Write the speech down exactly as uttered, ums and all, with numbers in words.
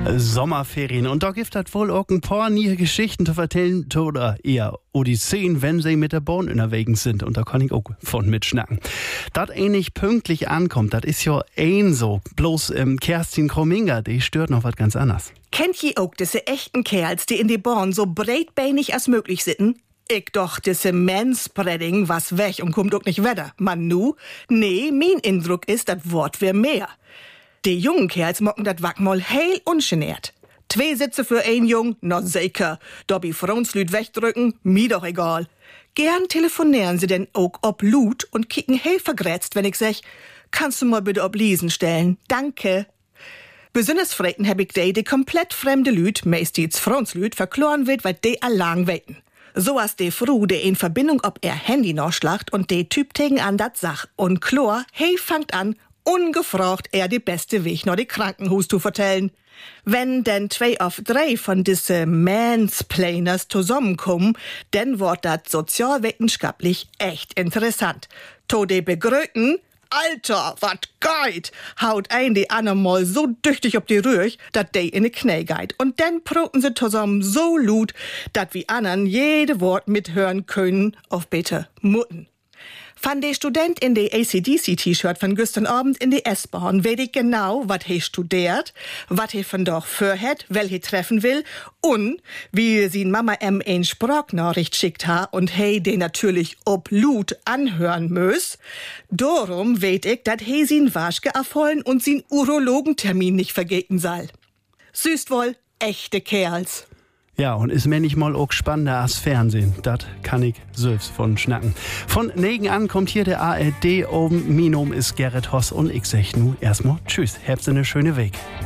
Sommerferien. Und da gibt es wohl auch ein paar nie Geschichten zu erzählen oder eher Odysseen, wenn sie mit der Bahn unterwegs sind. Und da kann ich auch von mitschnacken. Das ähnlich pünktlich ankommt, das ist ja ein so. Bloß ähm, Kerstin Krominger, die stört noch was ganz anderes. Kennt ihr auch diese echten Kerls, die in die Bahn so breitbeinig als möglich sitzen? Ich doch, diese Manspreading was weg und kommt auch nicht weiter. Man nu? Nee, mein Eindruck ist, das Wort wär mehr. Die jungen Kerls mocken dat Wack mal heil ungenährt. Zwei Sitze für ein Jung, na sicher. Dobby Frauenslüd wegdrücken, mir doch egal. Gern telefonieren sie denn auch ob Lut und kicken heil vergrätzt, wenn ich sag, kannst du mal bitte ob Liesen stellen? Danke. Besonders freiten hab ich die, die komplett fremde Lüd, meistens Frauenslüd, verkloren wird, weil die allang weten. So as de Fru, de in Verbindung ob er Handy noch schlacht und de Typ tegen an dat Sach. Und Chlor, hey, fangt an, ungefragt er die beste Weg noch die Krankenhus zu vertellen. Wenn denn zwei auf drei von diese Mansplainers zusammenkommen, dann wird dat sozialwissenschaftlich echt interessant. To de begröten, Alter, wat geht, haut ein die anderen mal so düchtig ob die Rüch, dat de in die Knie geht. Und dann proten sie zusammen so lut, dat wie anderen jede Wort mithören können auf bitte Mutten. Von de Student in de A C D C-T-Shirt von gestern Abend in die S-Bahn weet ich genau, wat he studiert, wat he von doch für het, wel he treffen will und wie sie Mama M ein Sprachnachricht schickt ha und he den natürlich ob Lut anhören mös. Darum weet ich, dat he sin Waschke erfollen und sin Urologentermin nicht vergeten soll. Süßt wohl, echte Kerls. Ja, und ist mir nicht mal auch spannender als Fernsehen. Das kann ich selbst von schnacken. Von Negen an kommt hier der A R D oben. Mein Name ist Gerrit Hoss und ich sag nu erstmal Tschüss. Habt eine schöne Weg.